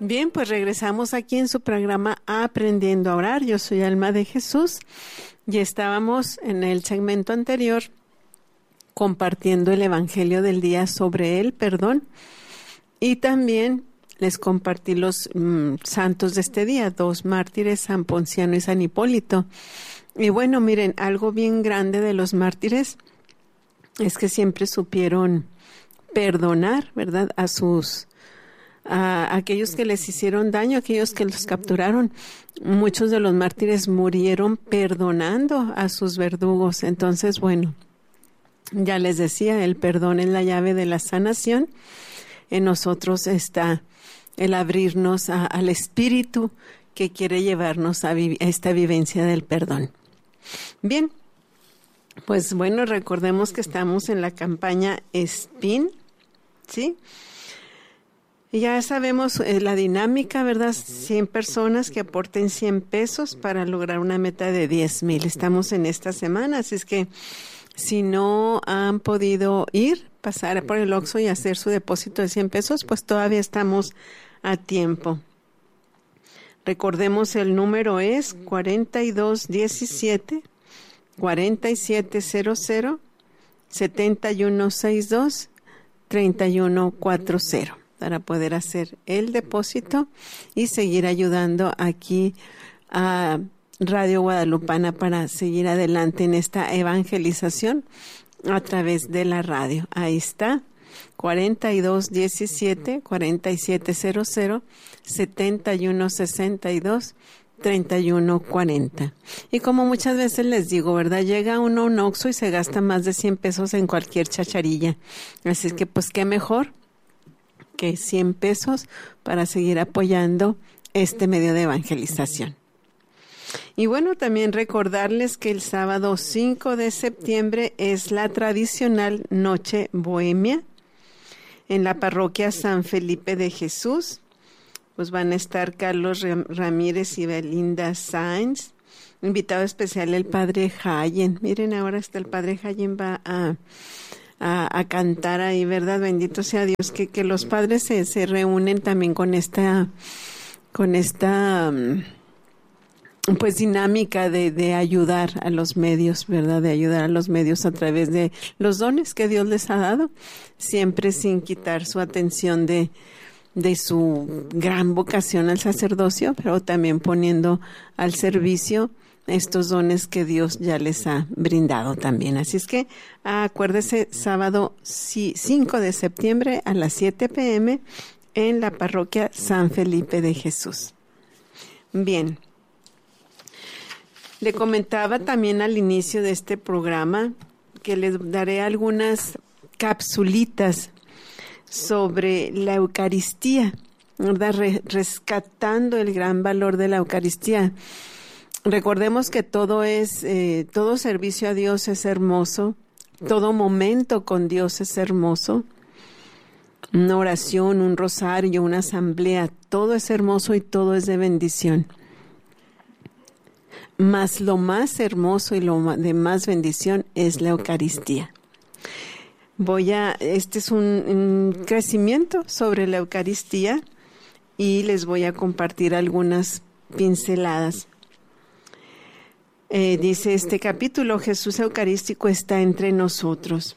Bien, pues regresamos aquí en su programa Aprendiendo a Orar. Yo soy Alma de Jesús y estábamos en el segmento anterior compartiendo el Evangelio del día sobre el perdón y también les compartí los santos de este día, 2 mártires, San Ponciano y San Hipólito. Y bueno, miren, algo bien grande de los mártires es que siempre supieron perdonar, ¿verdad?, a aquellos que les hicieron daño, aquellos que los capturaron. Muchos de los mártires murieron perdonando a sus verdugos. Entonces, bueno, ya les decía, el perdón es la llave de la sanación. En nosotros está el abrirnos al Espíritu que quiere llevarnos a esta vivencia del perdón. Bien, pues bueno, recordemos que estamos en la campaña SPIN, ¿sí? Y ya sabemos la dinámica, ¿verdad? 100 personas que aporten 100 pesos para lograr una meta de 10,000. Estamos en esta semana, así es que si no han podido pasar por el Oxxo y hacer su depósito de 100 pesos, pues todavía estamos a tiempo. Recordemos, el número es 4217 4700 7162 3140 para poder hacer el depósito y seguir ayudando aquí a Radio Guadalupana para seguir adelante en esta evangelización a través de la radio. Ahí está, 4217 4700 7162 3140. Y como muchas veces les digo, ¿verdad? Llega uno a un Oxxo y se gasta más de 100 pesos en cualquier chacharilla. Así es que pues qué mejor que 100 pesos para seguir apoyando este medio de evangelización. Y bueno, también recordarles que el sábado 5 de septiembre es la tradicional Noche Bohemia en la parroquia San Felipe de Jesús. Pues van a estar Carlos Ramírez y Belinda Sáenz. Invitado especial el Padre Hayen. Miren, ahora hasta el Padre Hayen va a cantar ahí, ¿verdad? Bendito sea Dios, que los padres se reúnen también con esta pues dinámica de ayudar a los medios, ¿verdad? De ayudar a los medios a través de los dones que Dios les ha dado, siempre sin quitar su atención de su gran vocación al sacerdocio, pero también poniendo al servicio estos dones que Dios ya les ha brindado también. Así es que acuérdese, sábado 5 de septiembre a las 7 p.m. en la parroquia San Felipe de Jesús. Bien, le comentaba también al inicio de este programa que les daré algunas capsulitas sobre la Eucaristía, ¿verdad? Rescatando el gran valor de la Eucaristía. Recordemos que todo servicio a Dios es hermoso, todo momento con Dios es hermoso. Una oración, un rosario, una asamblea, todo es hermoso y todo es de bendición. Mas lo más hermoso y lo de más bendición es la Eucaristía. Este es un crecimiento sobre la Eucaristía y les voy a compartir algunas pinceladas. Dice este capítulo, Jesús Eucarístico está entre nosotros.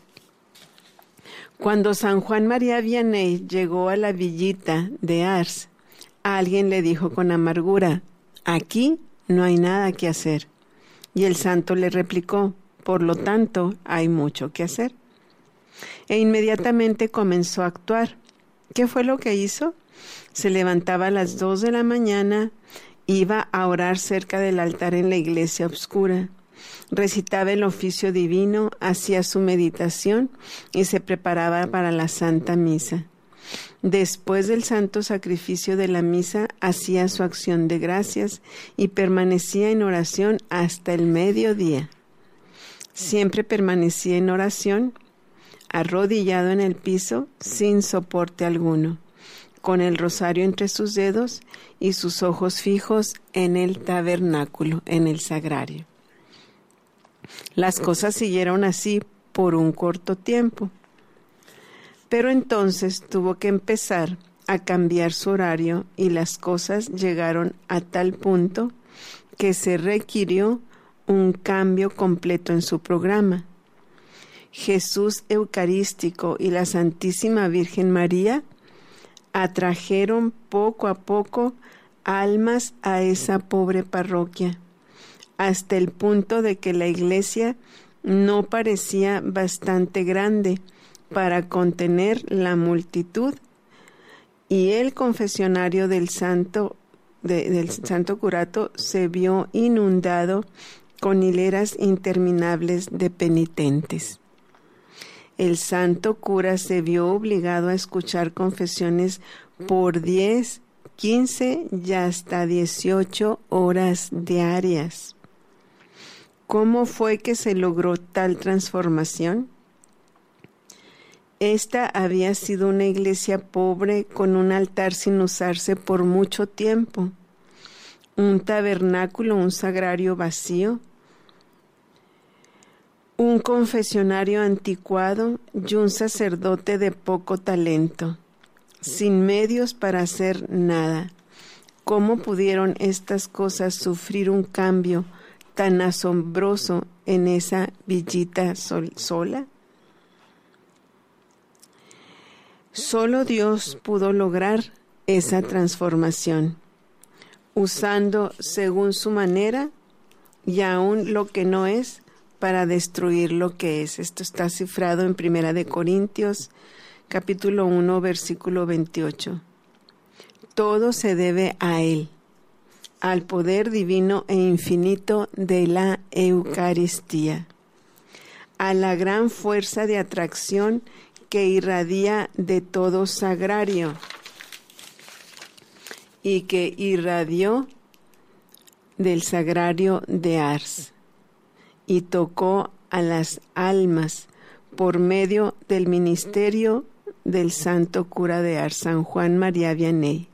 Cuando San Juan María Vianney llegó a la villita de Ars, alguien le dijo con amargura, aquí no hay nada que hacer. Y el santo le replicó, por lo tanto, hay mucho que hacer. E inmediatamente comenzó a actuar. ¿Qué fue lo que hizo? Se levantaba a las 2 de la mañana, iba a orar cerca del altar en la iglesia oscura, recitaba el oficio divino, hacía su meditación y se preparaba para la Santa Misa. Después del santo sacrificio de la misa, hacía su acción de gracias y permanecía en oración hasta el mediodía. Siempre permanecía en oración, arrodillado en el piso, sin soporte alguno, con el rosario entre sus dedos y sus ojos fijos en el tabernáculo, en el sagrario. Las cosas siguieron así por un corto tiempo, pero entonces tuvo que empezar a cambiar su horario y las cosas llegaron a tal punto que se requirió un cambio completo en su programa. Jesús Eucarístico y la Santísima Virgen María atrajeron poco a poco almas a esa pobre parroquia, hasta el punto de que la iglesia no parecía bastante grande para contener la multitud, y el confesionario del santo curato se vio inundado con hileras interminables de penitentes. El santo cura se vio obligado a escuchar confesiones por 10, 15 y hasta 18 horas diarias. ¿Cómo fue que se logró tal transformación? Esta había sido una iglesia pobre con un altar sin usarse por mucho tiempo, un tabernáculo, un sagrario vacío, un confesionario anticuado y un sacerdote de poco talento, sin medios para hacer nada. ¿Cómo pudieron estas cosas sufrir un cambio tan asombroso en esa villita sola? Solo Dios pudo lograr esa transformación, usando según su manera y aún lo que no es para destruir lo que es. Esto está cifrado en 1 Corintios, capítulo 1, versículo 28. Todo se debe a Él, al poder divino e infinito de la Eucaristía, a la gran fuerza de atracción que irradia de todo sagrario y que irradió del sagrario de Ars y tocó a las almas por medio del ministerio del santo cura de Ars, San Juan María Vianney.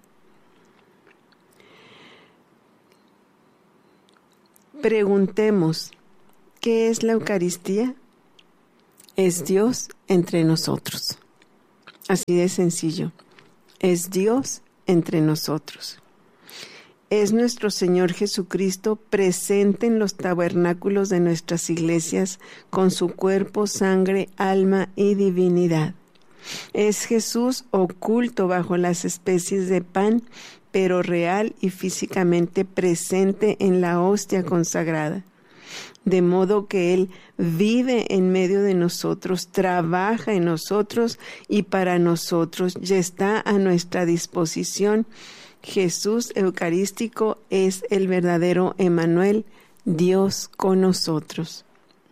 Preguntemos, ¿qué es la Eucaristía? Es Dios entre nosotros. Así de sencillo. Es Dios entre nosotros. Es nuestro Señor Jesucristo presente en los tabernáculos de nuestras iglesias con su cuerpo, sangre, alma y divinidad. Es Jesús oculto bajo las especies de pan, pero real y físicamente presente en la hostia consagrada. De modo que Él vive en medio de nosotros, trabaja en nosotros y para nosotros, y está a nuestra disposición. Jesús Eucarístico es el verdadero Emmanuel, Dios con nosotros.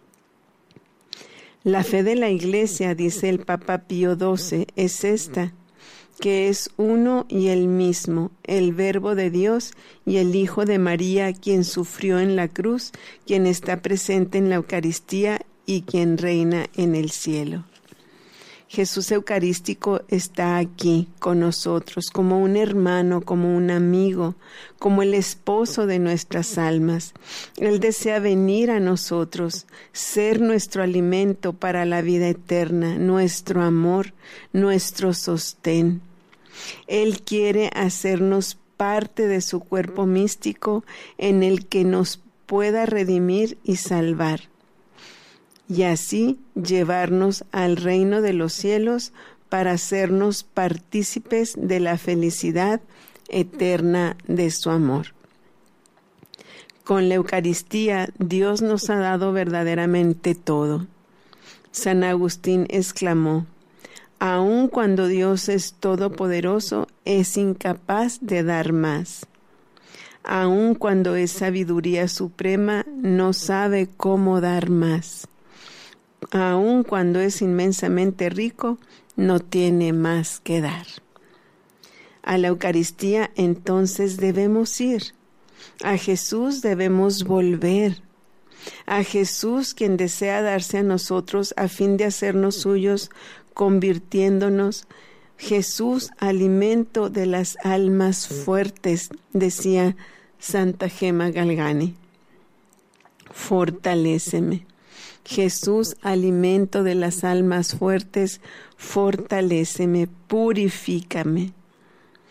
La fe de la Iglesia, dice el Papa Pío XII, es esta, que es uno y el mismo, el Verbo de Dios y el Hijo de María, quien sufrió en la cruz, quien está presente en la Eucaristía y quien reina en el cielo. Jesús Eucarístico está aquí con nosotros, como un hermano, como un amigo, como el esposo de nuestras almas. Él desea venir a nosotros, ser nuestro alimento para la vida eterna, nuestro amor, nuestro sostén. Él quiere hacernos parte de su cuerpo místico en el que nos pueda redimir y salvar, y así llevarnos al reino de los cielos para hacernos partícipes de la felicidad eterna de su amor. Con la Eucaristía, Dios nos ha dado verdaderamente todo. San Agustín exclamó: aun cuando Dios es todopoderoso, es incapaz de dar más. Aun cuando es sabiduría suprema, no sabe cómo dar más. Aun cuando es inmensamente rico, no tiene más que dar. A la Eucaristía entonces debemos ir. A Jesús debemos volver. A Jesús, quien desea darse a nosotros a fin de hacernos suyos, convirtiéndonos. Jesús, alimento de las almas fuertes, decía Santa Gemma Galgani. Fortaléceme. Jesús, alimento de las almas fuertes, fortaléceme, purifícame.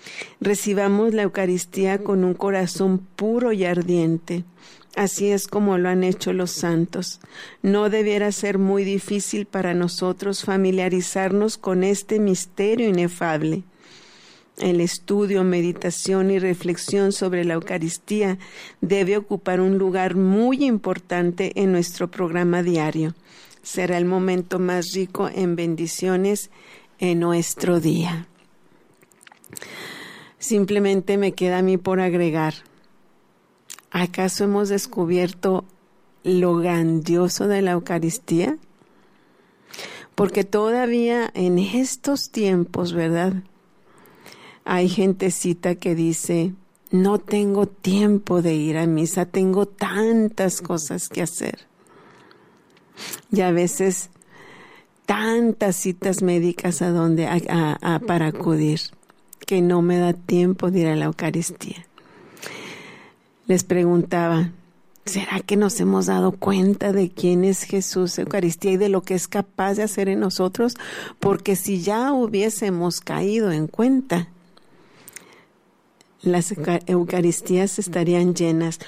Recibamos la Eucaristía con un corazón puro y ardiente. Así es como lo han hecho los santos. No debiera ser muy difícil para nosotros familiarizarnos con este misterio inefable. El estudio, meditación y reflexión sobre la Eucaristía debe ocupar un lugar muy importante en nuestro programa diario. Será el momento más rico en bendiciones en nuestro día. Simplemente me queda a mí por agregar, ¿acaso hemos descubierto lo grandioso de la Eucaristía? Porque todavía en estos tiempos, ¿verdad? Hay gentecita que dice, no tengo tiempo de ir a misa, tengo tantas cosas que hacer. Y a veces tantas citas médicas para acudir, que no me da tiempo de ir a la Eucaristía. Les preguntaba, ¿será que nos hemos dado cuenta de quién es Jesús, Eucaristía, y de lo que es capaz de hacer en nosotros? Porque si ya hubiésemos caído en cuenta, las Eucaristías estarían llenas,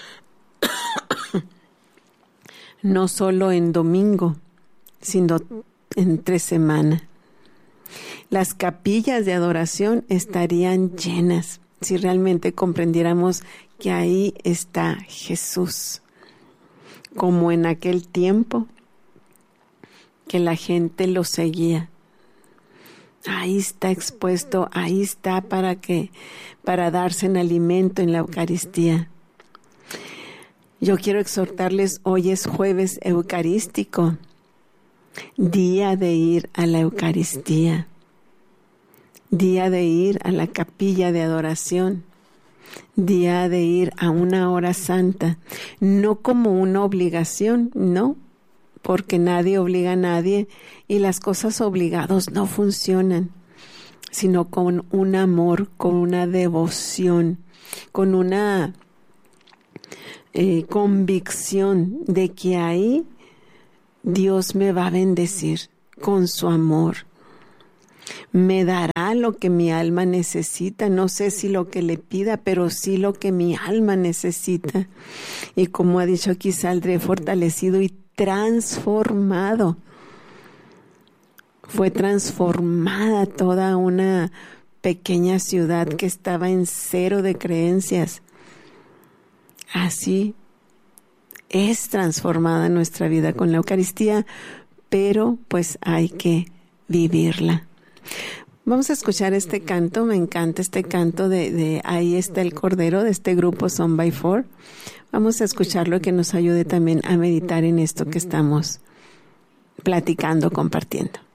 no solo en domingo, sino entre semana. Las capillas de adoración estarían llenas si realmente comprendiéramos que ahí está Jesús, como en aquel tiempo que la gente lo seguía. Ahí está expuesto, ahí está para darse en alimento en la Eucaristía. Yo quiero exhortarles, hoy es jueves eucarístico, día de ir a la Eucaristía, día de ir a la capilla de adoración, día de ir a una hora santa, no como una obligación, no, porque nadie obliga a nadie y las cosas obligados no funcionan, sino con un amor, con una devoción, con una convicción de que ahí Dios me va a bendecir con su amor. Me dará lo que mi alma necesita, no sé si lo que le pida, pero sí lo que mi alma necesita. Y como ha dicho aquí, saldré fortalecido y transformado. Fue transformada toda una pequeña ciudad que estaba en cero de creencias. Así es transformada nuestra vida con la Eucaristía, pero pues hay que vivirla. Vamos a escuchar este canto, me encanta este canto de Ahí está el Cordero, de este grupo Son by Four. Vamos a escucharlo, que nos ayude también a meditar en esto que estamos platicando, compartiendo.